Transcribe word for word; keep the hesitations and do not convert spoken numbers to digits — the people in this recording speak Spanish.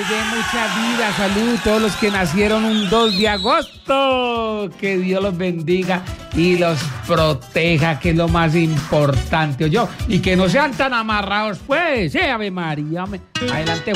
les dé mucha vida, salud, todos los que nacieron un dos de agosto, que Dios los bendiga y los proteja, que es lo más importante, yo, y que no sean tan amarrados, pues, eh, Ave María, adelante.